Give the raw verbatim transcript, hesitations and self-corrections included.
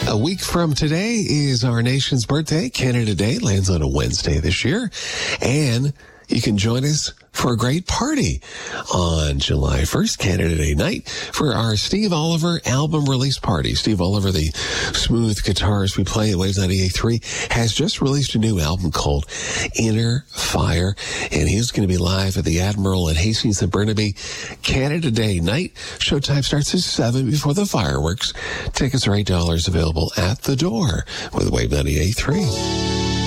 A week from today is our nation's birthday. Canada Day lands on a Wednesday this year. And you can join us for a great party on July first, Canada Day night, for our Steve Oliver album release party. Steve Oliver, the smooth guitarist we play at Waves ninety-eight point three, has just released a new album called Inner Fire, and he's going to be live at the Admiral at Hastings and Burnaby Canada Day night. Showtime starts at seven before the fireworks. Tickets are eight dollars, available at the door with Wave ninety-eight point three.